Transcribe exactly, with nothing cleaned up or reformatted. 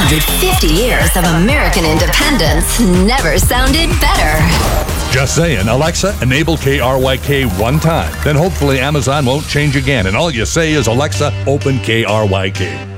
hundred fifty years of American independence never sounded better. Just saying, Alexa, enable K R Y K one time. Then hopefully Amazon won't change again, and all you say is, Alexa, open K R Y K.